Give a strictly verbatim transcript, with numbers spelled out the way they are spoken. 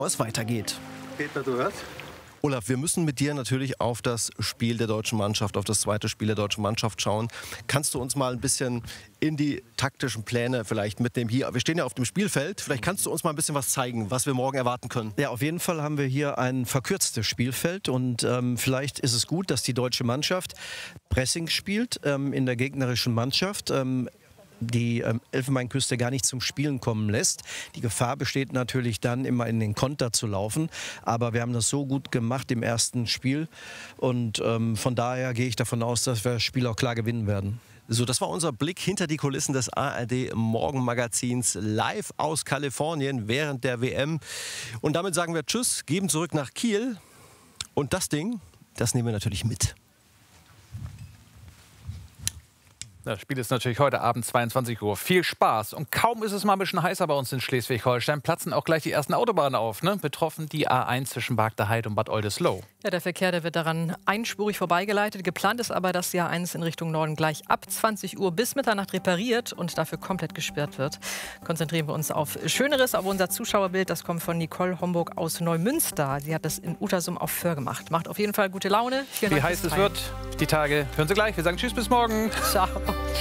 es weitergeht. Peter, du hörst? Olaf, wir müssen mit dir natürlich auf das Spiel der deutschen Mannschaft, auf das zweite Spiel der deutschen Mannschaft schauen. Kannst du uns mal ein bisschen in die taktischen Pläne vielleicht mitnehmen? Hier, wir stehen ja auf dem Spielfeld. Vielleicht kannst du uns mal ein bisschen was zeigen, was wir morgen erwarten können. Ja, auf jeden Fall haben wir hier ein verkürztes Spielfeld und ähm, vielleicht ist es gut, dass die deutsche Mannschaft Pressing spielt ähm, in der gegnerischen Mannschaft. Ähm, die ähm, Elfenbeinküste gar nicht zum Spielen kommen lässt. Die Gefahr besteht natürlich dann immer in den Konter zu laufen, aber wir haben das so gut gemacht im ersten Spiel und ähm, von daher gehe ich davon aus, dass wir das Spiel auch klar gewinnen werden. So, das war unser Blick hinter die Kulissen des A R D Morgenmagazins live aus Kalifornien während der W M. Und damit sagen wir Tschüss, geben zurück nach Kiel und das Ding, das nehmen wir natürlich mit. Das Spiel ist natürlich heute Abend zweiundzwanzig Uhr. Viel Spaß. Und kaum ist es mal ein bisschen heißer bei uns in Schleswig-Holstein, platzen auch gleich die ersten Autobahnen auf. Ne? Betroffen die A eins zwischen Bargteheide und Bad Oldesloe. Ja, der Verkehr, der wird daran einspurig vorbeigeleitet. Geplant ist aber, dass die A eins in Richtung Norden gleich ab zwanzig Uhr bis Mitternacht repariert und dafür komplett gesperrt wird. Konzentrieren wir uns auf Schöneres, auf unser Zuschauerbild. Das kommt von Nicole Homburg aus Neumünster. Sie hat das in Utersum auf Föhr gemacht. Macht auf jeden Fall gute Laune. Vielen Wie Dank heiß fürs es Teilen. wird, die Tage hören Sie gleich. Wir sagen Tschüss, bis morgen. Ciao.